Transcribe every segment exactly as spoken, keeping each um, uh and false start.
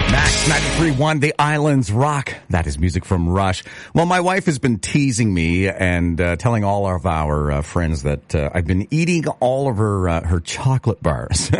Max ninety-three point one, The Islands Rock. That is music from Rush. Well, my wife has been teasing me and uh, telling all of our uh, friends that uh, I've been eating all of her uh, her chocolate bars.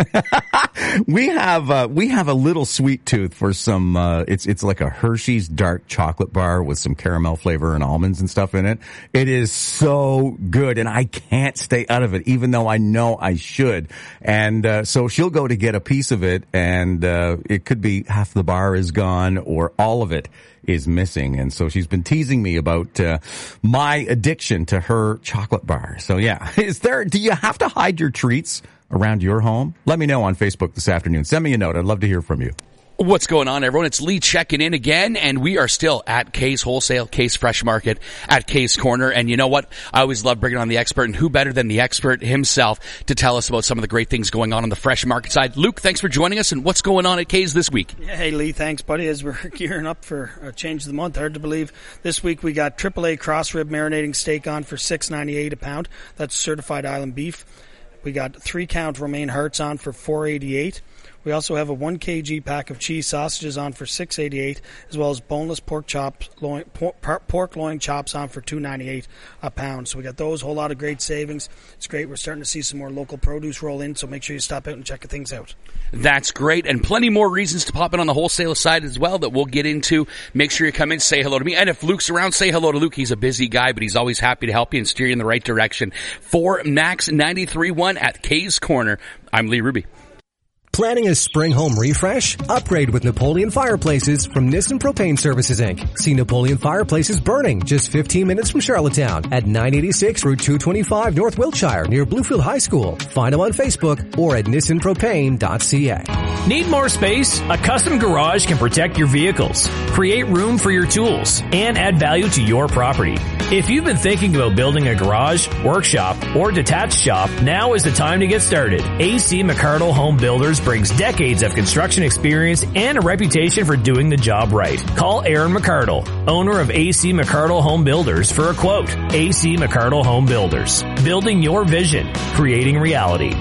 we have uh, we have a little sweet tooth for some. Uh, it's it's like a Hershey's dark chocolate bar with some caramel flavor and almonds and stuff in it. It is so good, and I can't stay out of it, even though I know I should. And uh, so she'll go to get a piece of it, and uh, it could be half the bar is gone or all of it is missing. And so she's been teasing me about uh, my addiction to her chocolate bar. So yeah, is there, do you have to hide your treats around your home? Let me know on Facebook this afternoon. Send me a note. I'd love to hear from you. What's going on, everyone? It's Lee checking in again, and we are still at Kay's Wholesale, Kay's Fresh Market, at Kay's Corner. And you know what? I always love bringing on the expert, and who better than the expert himself to tell us about some of the great things going on on the fresh market side. Luke, thanks for joining us, and what's going on at Kay's this week? Yeah, hey, Lee, thanks, buddy. As we're gearing up for a change of the month, hard to believe. This week we got triple A cross rib marinating steak on for six ninety-eight a pound. That's certified island beef. We got three count romaine hearts on for four eighty-eight. We also have a one kilogram pack of cheese sausages on for six eighty-eight, as well as boneless pork chops, loin, pork, pork loin chops on for two ninety-eight a pound. So we got those, a whole lot of great savings. It's great. We're starting to see some more local produce roll in, so make sure you stop out and check things out. That's great, and plenty more reasons to pop in on the wholesale side as well that we'll get into. Make sure you come in, say hello to me, and if Luke's around, say hello to Luke. He's a busy guy, but he's always happy to help you and steer you in the right direction. For Max ninety-three point one at Kay's Corner, I'm Lee Ruby. Planning a spring home refresh? Upgrade with Napoleon Fireplaces from Nissen Propane Services, Incorporated. See Napoleon Fireplaces burning just fifteen minutes from Charlottetown at nine eighty-six Route two twenty-five North Wiltshire near Bluefield High School. Find them on Facebook or at nissen propane dot c a. Need more space? A custom garage can protect your vehicles, create room for your tools, and add value to your property. If you've been thinking about building a garage, workshop, or detached shop, now is the time to get started. A C McArdle Home Builders brings decades of construction experience and a reputation for doing the job right. Call Aaron McArdle, owner of A C McArdle Home Builders, for a quote. A C McArdle Home Builders. Building your vision. Creating reality.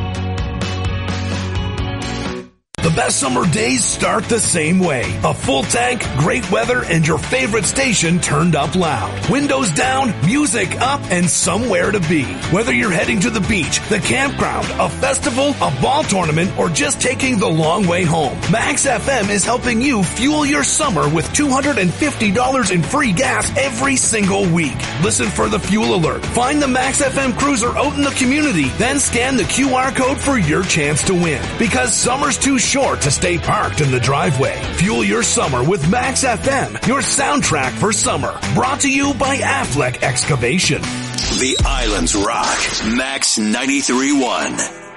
The best summer days start the same way. A full tank, great weather, and your favorite station turned up loud. Windows down, music up, and somewhere to be. Whether you're heading to the beach, the campground, a festival, a ball tournament, or just taking the long way home, Max F M is helping you fuel your summer with two hundred fifty dollars in free gas every single week. Listen for the fuel alert. Find the Max F M cruiser out in the community, then scan the Q R code for your chance to win. Because summer's too short to stay parked in the driveway. Fuel your summer with Max F M, your soundtrack for summer. Brought to you by Affleck Excavation. The Islands Rock. Max ninety-three point one.